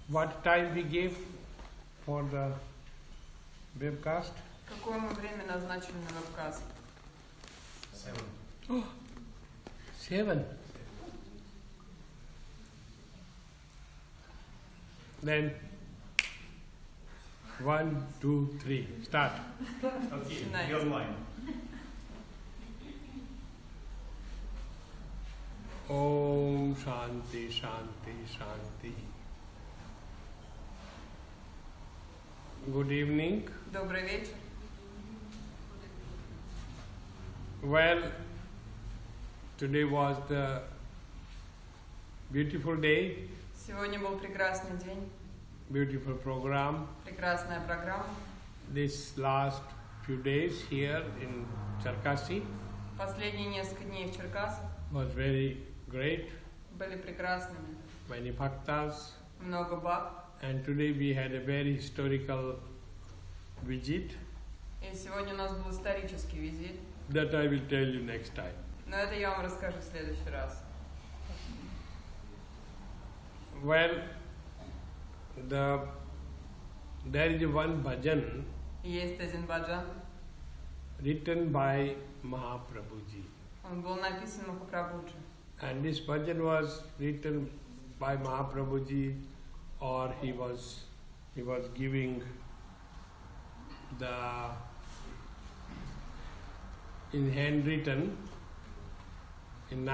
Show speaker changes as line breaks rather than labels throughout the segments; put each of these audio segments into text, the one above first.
What time we gave for the webcast?
Какое мы время назначили на вебкаст?
7. Then 1, 2, 3. Start.
Okay,
Nice.
you're online.
Om Shanti Shanti Shanti. Good evening.
Добрый вечер.
Well, today was the beautiful day,
Сегодня был прекрасный день,
beautiful program.
прекрасная программа.
This last few days here in Cherkasy
Последние несколько дней в Черкасах
was very great.
были прекрасными.
Many bhaktas.
Много баб.
And today we had a very historical visit
И сегодня у нас был исторический визит.
that I will tell you next time.
Но это я вам расскажу в следующий раз.
Well, there is one bhajan
Есть один баджан.
written by Mahaprabhuji.
Он был написан Махапрабхуджи.
And this bhajan was written by Mahaprabhuji, or he was giving the in handwritten in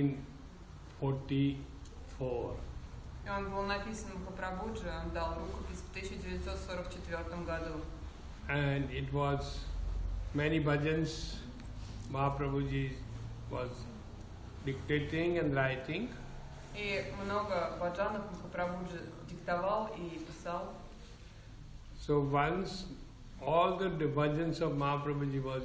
1944.
И он был написан Махапрабхуджи, он дал рукопись в 1944 году.
And it was many bhajans Mahaprabhuji was dictating and writing.
И много баджанов Махапрабхуджи диктовал и писал.
So once all the bhajans of Mahaprabhuji was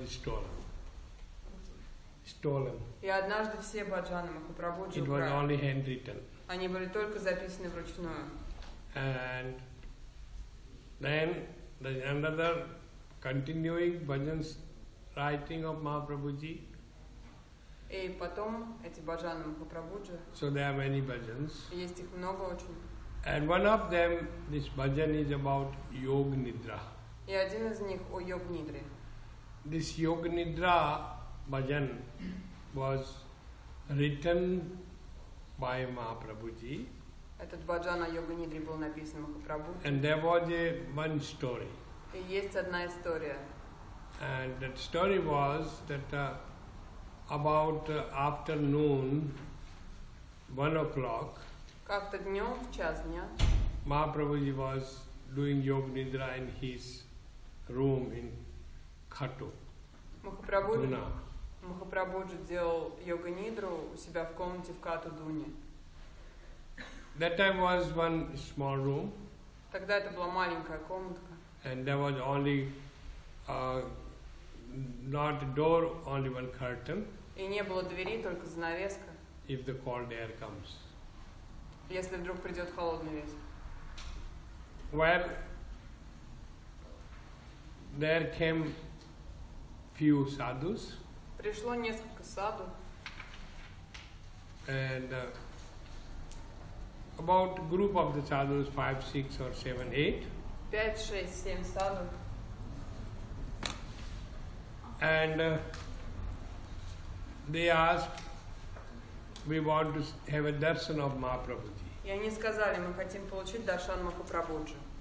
stolen.
И однажды все баджаны Махапрабхуджи
It was
украли.
only handwritten.
Они были только записаны вручную.
And then there's another continuing bhajans writing of Mahaprabhuji.
И потом эти баджаны Махапрабхуджи,
So there are many bhajans.
есть их много очень.
And one of them, this bhajan is about Yog Nidra.
И один из них о Йог-нидре.
This Yog Nidra bhajan was written by Mahaprabhuji,
Этот баджан о Йога-нидре был написан Махапрабхуджи.
and there was one story.
И есть одна история.
And that story was that about afternoon, 1 o'clock,
Как-то днем, в час дня,
Mahaprabhuji was doing Yog Nidra in his room in Khatu, Duna.
Махапрабхуджи делал Йога-нидру у себя в комнате в Кату-Дуне.
That time was one small room,
Тогда это была маленькая комнатка.
and there was only not a door, only one curtain,
И не было двери, только занавеска,
if the cold air comes.
если вдруг придет холодный ветер.
Well, there came few sadhus,
Пришло несколько саду,
and about group of the sadhus, 5, 6 or 7, 8,
5, 6, 7 саду.
and they asked, we want to have a darshan of Mahaprabhuji.
И они сказали, мы хотим получить даршан Махапрабхуджи.